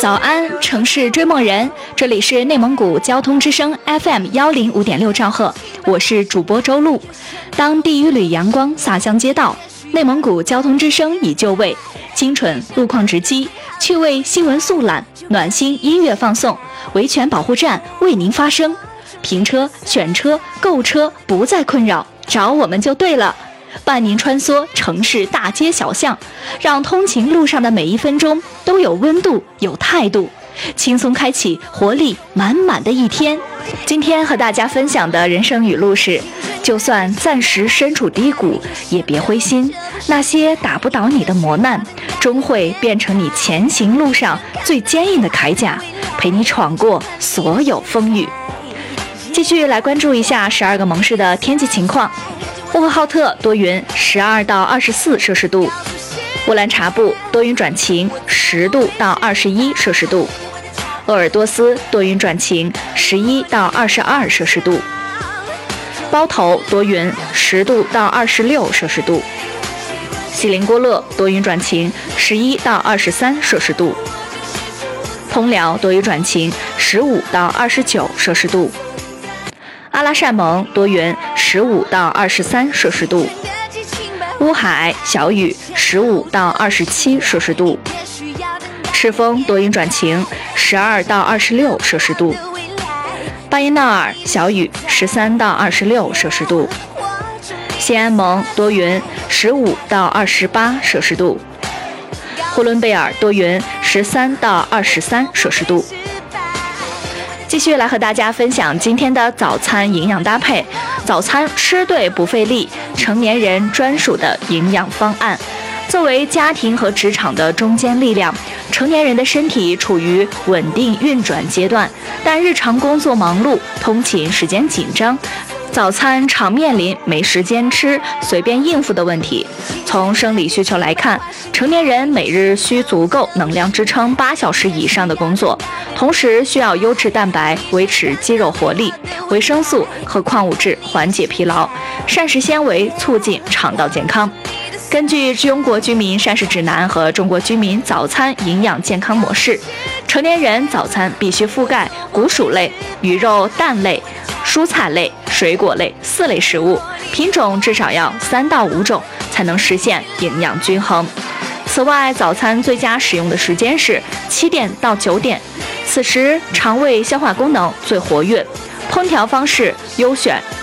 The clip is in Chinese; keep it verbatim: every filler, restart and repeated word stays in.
早安，城市追梦人，这里是内蒙古交通之声 F M 幺零五点六兆赫，我是主播周璐。当第一缕阳光洒向街道，内蒙古交通之声已就位，清纯路况直击，趣味新闻速览，暖心音乐放送，维权保护站为您发声。评车、选车、购车不再困扰，找我们就对了。伴您穿梭城市大街小巷，让通勤路上的每一分钟都有温度、有态度，轻松开启活力满满的一天。今天和大家分享的人生语录是：就算暂时身处低谷，也别灰心，那些打不倒你的磨难，终会变成你前行路上最坚硬的铠甲，陪你闯过所有风雨。继续来关注一下十二个盟市的天气情况。呼和浩特多云，十二到二十四摄氏度；乌兰察布多云转晴，十度到二十一摄氏度；鄂尔多斯多云转晴，十一到二十二摄氏度；包头多云，十度到二十六摄氏度；锡林郭勒多云转晴，十一到二十三摄氏度；通辽多云转晴，十五到二十九摄氏度；阿拉善盟多云，十五到二十三摄氏度；乌海小雨，十五到二十七摄氏度；赤峰多云转晴，十二到二十六摄氏度；巴彦淖尔小雨，十三到二十六摄氏度；西安盟多云，十五到二十八摄氏度；呼伦贝尔多云，十三到二十三摄氏度。继续来和大家分享今天的早餐营养搭配，早餐吃对不费力，成年人专属的营养方案。作为家庭和职场的中坚力量，成年人的身体处于稳定运转阶段，但日常工作忙碌，通勤时间紧张，早餐常面临没时间吃、随便应付的问题。从生理需求来看，成年人每日需足够能量支撑八小时以上的工作，同时需要优质蛋白维持肌肉活力，维生素和矿物质缓解疲劳，膳食纤维促进肠道健康。根据中国居民膳食指南和中国居民早餐营养健康模式，成年人早餐必须覆盖谷薯类、鱼肉、蛋类、蔬菜类、水果类四类食物，品种至少要三到五种，才能实现营养均衡。此外，早餐最佳使用的时间是七点到九点，此时肠胃消化功能最活跃，烹调方式优选